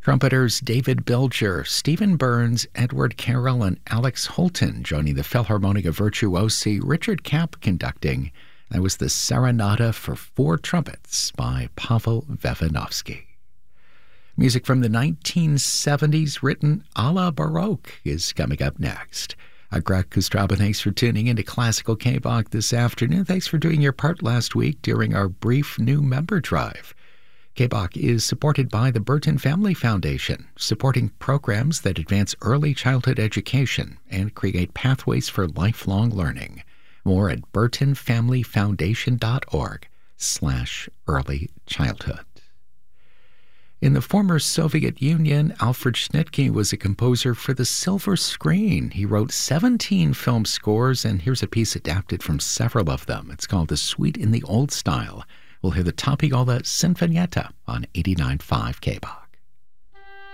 Trumpeters David Bilger, Stephen Burns, Edward Carroll, and Alex Holton joining the Philharmonica Virtuosi, Richard Kapp conducting. That was the Serenata for Four Trumpets by Pavel Vevanovsky. Music from the 1970s written a la Baroque is coming up next. Greg Kustraba, thanks for tuning into Classical K-Bach this afternoon. Thanks for doing your part last week during our brief new member drive. K-Bach is supported by the Burton Family Foundation, supporting programs that advance early childhood education and create pathways for lifelong learning. More at burtonfamilyfoundation.org/earlychildhood. In the former Soviet Union, Alfred Schnitke was a composer for the silver screen. He wrote 17 film scores, and here's a piece adapted from several of them. It's called The Suite in the Old Style. We'll hear the Tapiola Sinfonietta on 89.5 K-Bach.